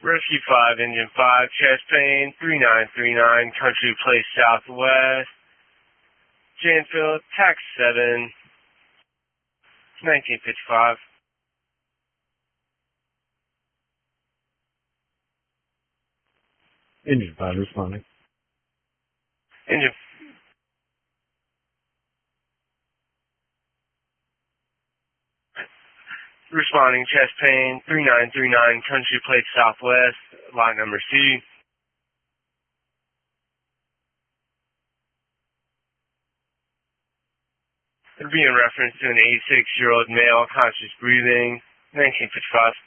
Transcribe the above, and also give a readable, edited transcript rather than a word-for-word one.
Rescue 5, Engine 5, chest pain, 3939, Country Place Southwest, Janfield, Tax 7, 1955. Engine 5 responding. Engine responding, chest pain, 3939, Country Place Southwest, lot number C. It'll be in reference to an 86-year-old male, conscious breathing, 1955.